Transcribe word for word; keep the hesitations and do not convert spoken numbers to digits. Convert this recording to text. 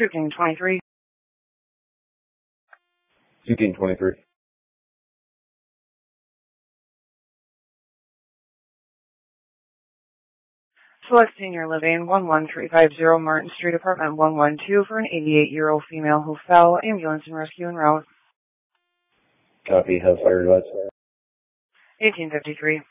two King twenty-three. two King twenty-three. Select Senior Living, one one three five zero Martin Street, apartment one one two, for an eighty-eight-year-old female who fell. Ambulance and rescue en route. Copy. Have fire lights. eighteen fifty-three.